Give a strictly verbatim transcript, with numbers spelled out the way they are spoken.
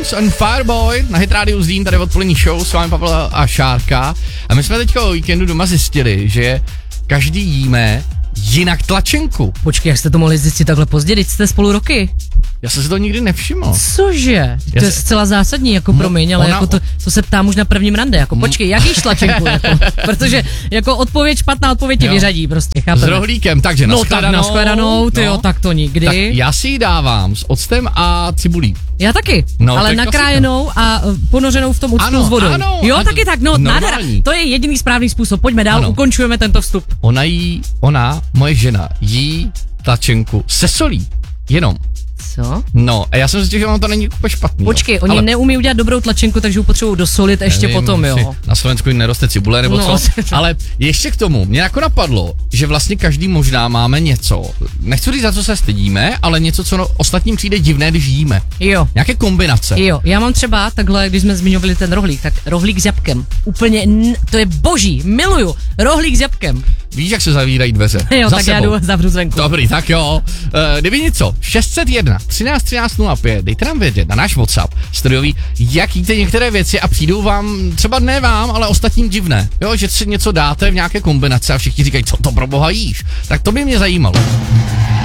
Jones and Fireboy na Hit Radio Zlín, tady odpolední show, s vámi Pavel a Šárka. A my jsme teďka o víkendu doma zjistili, že každý jíme jinak tlačenku. Počkej, jak jste to mohli zjistit takhle pozdě, teď jste spolu roky. Já jsem si to nikdy nevšiml. Cože? Já to je se... zcela zásadní, jako no, promiň, ale ona... jako to, to se ptám už na prvním rande, jako počkej, jaký tlačenku, jako, protože jako odpověď, špatná odpověď tě vyřadí prostě, chápeme. S rohlíkem, takže no, tak na shledanou, tyjo, no. tak to nikdy. Tak já si ji dávám s octem a cibulí. Já taky, no, ale nakrájenou a ponořenou v tom octu ano, s vodou. Ano, jo, ano, taky tak, no, nádhera. To je jediný správný způsob, pojďme dál, ano. Ukončujeme tento vstup. Ona jí, ona, moje žena, jí tlačenku se solí, jenom. Co? No, a já jsem zjistil, že ono to není úplně špatný. Počkej, jo. oni ale... neumí udělat dobrou tlačenku, takže ji potřebují dosolit ještě nevím, potom, jo. Na Slovensku jim neroste cibule nebo no. co, ale ještě k tomu, mě jako napadlo, že vlastně každý možná máme něco, nechci říct, za co se stydíme, ale něco, co no, ostatním přijde divné, když jíme. Jo. Nějaké kombinace. Jo, já mám třeba takhle, když jsme zmiňovali ten rohlík, tak rohlík s jabkem. Úplně, n- to je boží, miluju, rohlík s jabkem. Víš, jak se zavírají dveře? Jo, za tak sebou. já jdu zavřu zvenku. Dobrý, tak jo. Uh, kdyby něco, šest set jedna třináct třináct nula pět, dejte nám vědět na náš WhatsApp studiový, jak jíte některé věci a přijdou vám, třeba ne vám, ale ostatním divné. Jo, že si něco dáte v nějaké kombinaci a všichni říkají, co to pro boha jíš. Tak to by mě zajímalo.